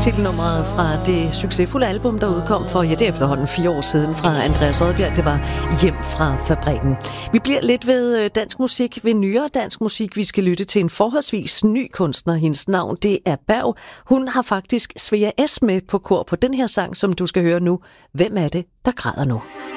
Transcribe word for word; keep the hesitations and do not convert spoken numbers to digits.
titelnummeret fra det succesfulde album, der udkom for, ja, det er efterhånden fire år siden fra Andreas Odbjerg. Det var Hjem fra fabrikken. Vi bliver lidt ved dansk musik, ved nyere dansk musik. Vi skal lytte til en forholdsvis ny kunstner. Hendes navn, det er Berg. Hun har faktisk Svea S. med på kor på den her sang, som du skal høre nu. Hvem er det, der græder nu?